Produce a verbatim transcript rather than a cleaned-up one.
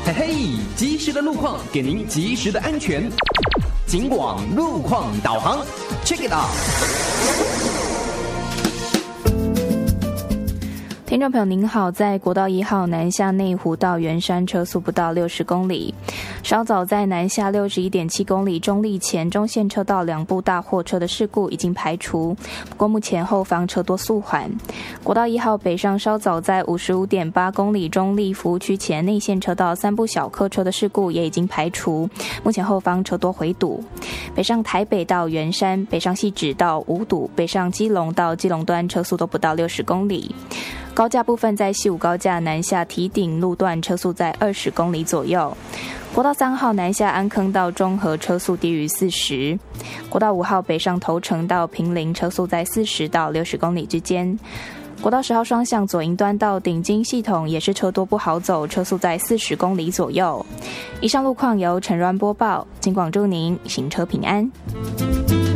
嘿嘿，及时的路况给您及时的安全。警广路况导航 ，check it out。 听众朋友您好，在国道一号南下内湖到圆山车速不到六十公里，稍早在南下六十一点七公里中立前中线车道两部大货车的事故已经排除，不过目前后方车多速缓。国道一号北上稍早在五十五点八公里中立服务区前内线车道三部小客车的事故也已经排除，目前后方车多回堵。北上台北到圆山，北上汐止到五堵，北上基隆到基隆端车速都不到六十公里。高架部分在西武高架南下堤顶路段车速在二十公里左右。国道三号南下安坑到中和车速低于四十。国道五号北上头城到坪林车速在四十到六十公里之间。国道十号双向左营端到顶金系统也是车多不好走，车速在四十公里左右。以上路况由陈软播报，警广祝您行车平安。